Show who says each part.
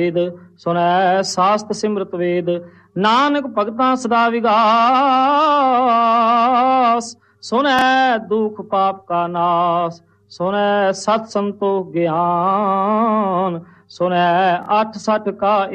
Speaker 1: ਸੁਣੈ ਸਾਸਤ ਸਿਮਰਤ ਵੇਦ, ਨਾਨਕ ਭਗਤਾਂ ਸਦਾ ਵਿਗਾਸ। ਸੁਣੈ ਦੁਖ ਪਾਪ ਕਾ ਨਾਸ, ਸੁਣੈ ਸਤ ਸੰਤੋਖ ਗਿਆਨ, ਸੁਣੈ 8 ਸਠ ਕਾ